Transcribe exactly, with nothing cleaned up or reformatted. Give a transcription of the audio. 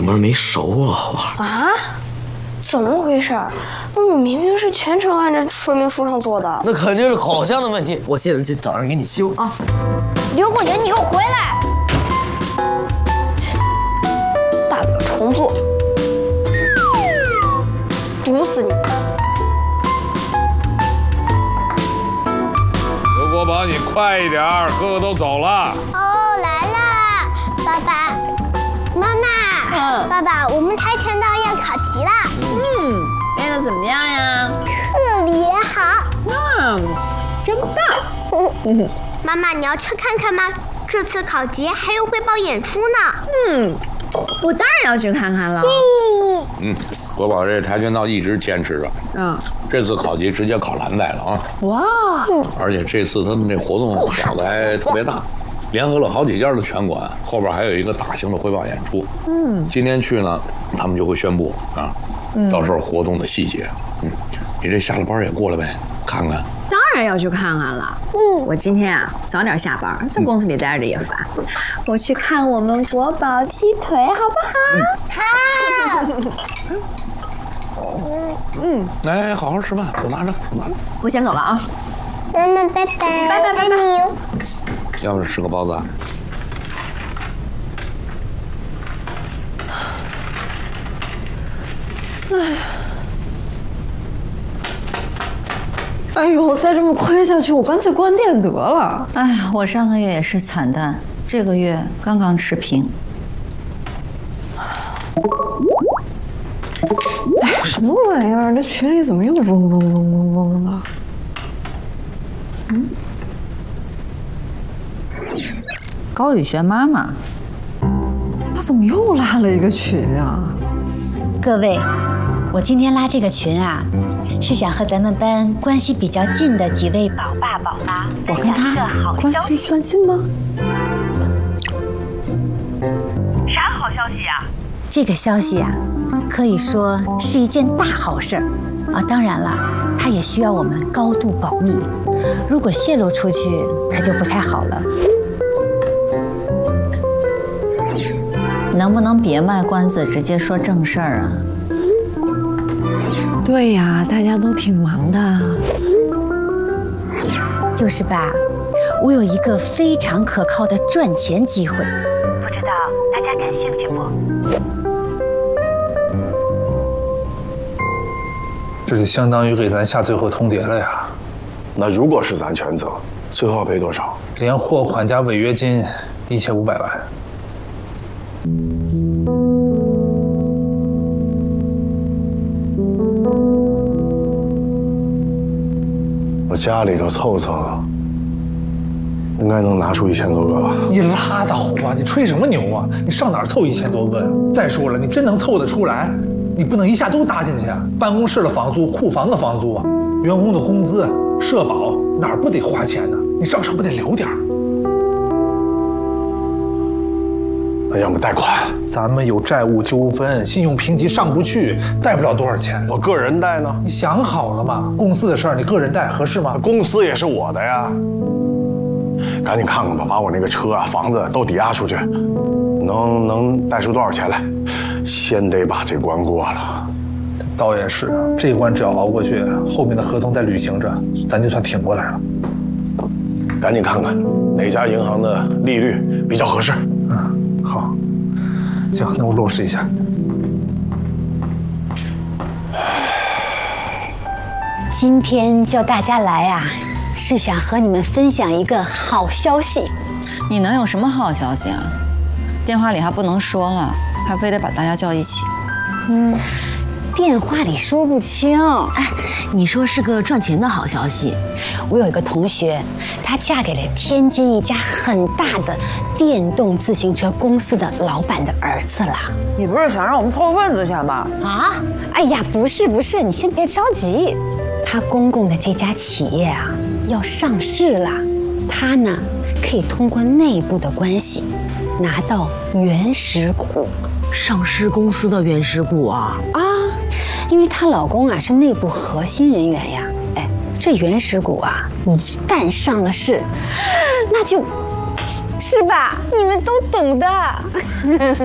面没熟啊，花啊？怎么回事？我明明是全程按照说明书上做的。 那肯定是烤箱的问题。我现在去找人给你修啊。 刘果姐，你给我回来！大不了重做，毒死你！ 刘国宝，你快一点，哥哥都走了。 哦，来了，爸爸，妈妈，嗯，爸爸，我们跆拳道要考级啦。 嗯，练得怎么样呀？ 特别好。 嗯，真棒。 嗯，妈妈，你要去看看吗？这次考级还有汇报演出呢。 嗯，我当然要去看看了。 嗯，国宝这跆拳道一直坚持着。 嗯， 这次考级直接考蓝带了啊！ 哇！ 而且这次他们这活动搞得还特别大，联合了好几家的拳馆，后边还有一个大型的汇报演出。嗯，今天去呢，他们就会宣布啊，到时候活动的细节。嗯，你这下了班也过来呗，看看。 当然要去看看了。嗯，我今天啊早点下班，在公司里待着也烦，我去看我们国宝踢腿，好不好？ 好。 嗯，来，好好吃饭，手拿着，手拿着。 我先走了啊。 妈妈，拜拜，拜拜拜拜。 要不是吃个包子啊？ 哎。哎呦，再这么亏下去，我干脆关店得了。 哎，我上个月也是惨淡，这个月刚刚持平。 哎，什么玩意儿？这群里怎么又嗡嗡嗡嗡嗡的？ 嗯，高雨璇妈妈， 她怎么又拉了一个群啊？ 各位，我今天拉这个群啊。是想和咱们班关系比较近的几位宝爸宝妈， 我跟他关系算近吗？ 啥好消息呀？ 这个消息啊，可以说是一件大好事儿啊。当然了，它也需要我们高度保密，如果泄露出去，可就不太好了。 能不能别卖关子，直接说正事儿啊？ 对呀，大家都挺忙的。 就是吧，我有一个非常可靠的赚钱机会， 不知道大家感兴趣不？ 这就相当于给咱下最后通牒了呀。 那如果是咱全责，最后要赔多少？ 连货款加违约金一千五百万。 我家里头凑凑，应该能拿出一千多个吧。 你拉倒吧，你吹什么牛啊？你上哪儿凑一千多个？再说了，你真能凑得出来？你不能一下都搭进去啊！办公室的房租、库房的房租啊，员工的工资、社保，哪儿不得花钱呢？你账上不得留点儿？ 那要么贷款， 咱们有债务纠纷，信用评级上不去，贷不了多少钱。 我个人贷呢？ 你想好了吗？公司的事儿你个人贷合适吗？ 公司也是我的呀。赶紧看看吧，把我那个车啊、房子都抵押出去，能能贷出多少钱来？先得把这关过了。 倒也是，这一关只要熬过去，后面的合同再履行着，咱就算挺过来了。 赶紧看看哪家银行的利率比较合适。 嗯。好，行，那我落实一下。 今天叫大家来啊，是想和你们分享一个好消息。 你能有什么好消息啊？电话里还不能说了，还非得把大家叫一起。 嗯，电话里说不清。 哎，你说是个赚钱的好消息。 我有一个同学，她嫁给了天津一家很大的电动自行车公司的老板的儿子了。 你不是想让我们凑份子钱吧？ 啊？哎呀，不是不是，你先别着急。他公公的这家企业啊要上市了，他呢可以通过内部的关系拿到原始股。 上市公司的原始股啊？ 啊，因为她老公啊是内部核心人员呀。哎，这原始股啊，一旦上了市，那就，是吧？你们都懂的。